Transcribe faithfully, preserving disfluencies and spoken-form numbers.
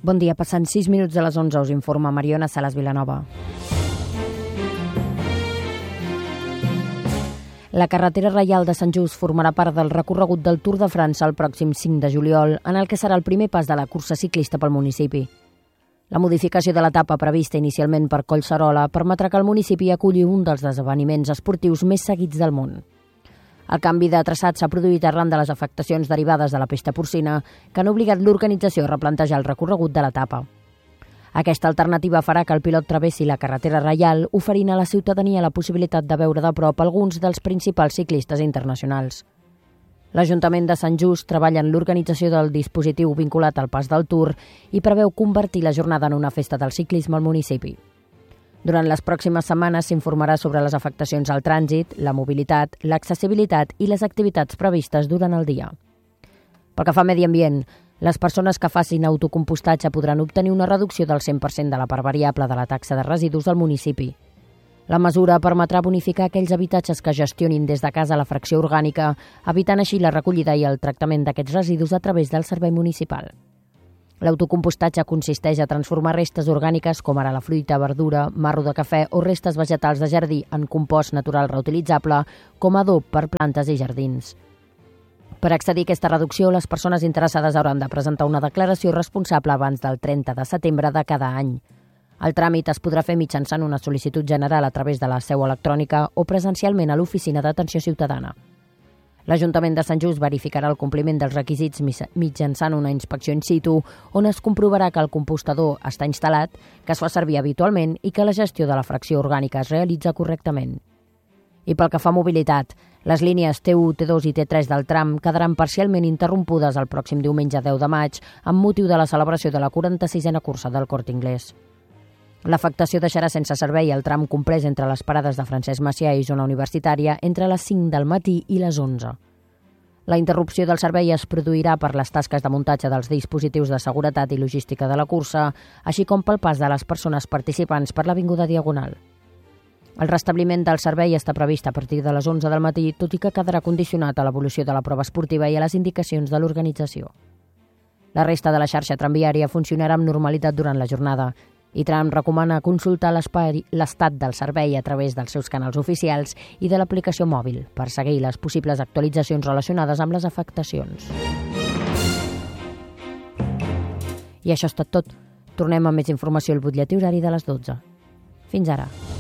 Bon dia, passant sis minuts de les onze, us informa Mariona Salas Vilanova. La carretera reial de Sant Just formarà part del recorregut del Tour de França el pròxim cinc de juliol, en el que serà el primer pas de la cursa ciclista pel municipi. La modificació de l'etapa prevista inicialment per Collserola permetrà que el municipi aculli un dels esdeveniments esportius més seguits del món. El canvi de traçat s'ha produït arran de les afectacions derivades de la pesta porcina que han obligat l'organització a replantejar el recorregut de l'etapa. Aquesta alternativa farà que el pilot travessi la carretera reial, oferint a la ciutadania la possibilitat de veure de prop alguns dels principals ciclistes internacionals. L'Ajuntament de Sant Just treballa en l'organització del dispositiu vinculat al pas del Tour i preveu convertir la jornada en una festa del ciclisme al municipi. Durant les pròximes setmanes s'informarà sobre les afectacions al trànsit, la mobilitat, l'accessibilitat i les activitats previstes durant el dia. Pel que fa a medi ambient, les persones que facin autocompostatge podran obtenir una reducció del cent per cent de la part variable de la taxa de residus del municipi. La mesura permetrà bonificar aquells habitatges que gestionin des de casa la fracció orgànica, evitant així la recollida i el tractament d'aquests residus a través del servei municipal. L'autocompostatge consisteix a transformar restes orgàniques com ara la fruita, verdura, marro de cafè o restes vegetals de jardí en compost natural reutilitzable com a adob per plantes i jardins. Per accedir a aquesta reducció, les persones interessades hauran de presentar una declaració responsable abans del trenta de setembre de cada any. El tràmit es podrà fer mitjançant una sol·licitud general a través de la seu electrònica o presencialment a l'Oficina d'Atenció Ciutadana. L'Ajuntament de Sant Just verificarà el compliment dels requisits mitjançant una inspecció in situ, on es comprovarà que el compostador està instal·lat, que es fa servir habitualment i que la gestió de la fracció orgànica es realitza correctament. I pel que fa a mobilitat, les línies T u, T dos i T tres del tram quedaran parcialment interrompudes el pròxim diumenge deu de maig amb motiu de la celebració de la quaranta-sisena cursa del Corte Inglés. L'afectació deixarà sense servei el tram comprès entre les parades de Francesc Macià i zona universitària entre les cinc del matí i les onze. La interrupció del servei es produirà per les tasques de muntatge dels dispositius de seguretat i logística de la cursa, així com pel pas de les persones participants per l'Avinguda Diagonal. El restabliment del servei està previst a partir de les onze del matí, tot i que quedarà condicionat a l'evolució de la prova esportiva i a les indicacions de l'organització. La resta de la xarxa tramviària funcionarà amb normalitat durant la jornada, i Tram recomana consultar l'estat del servei a través dels seus canals oficials i de l'aplicació mòbil per seguir les possibles actualitzacions relacionades amb les afectacions. I això ha estat tot. Tornem amb més informació al butlletí horari de les dotze. Fins ara.